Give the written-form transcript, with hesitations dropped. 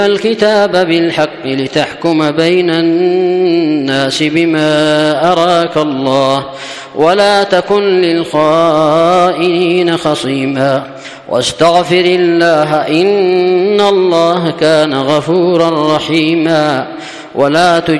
الكتاب بالحق لتحكم بين الناس بما أراك الله ولا تكن للخائنين خصيما واستغفر الله إن الله كان غفورا رحيما. ولا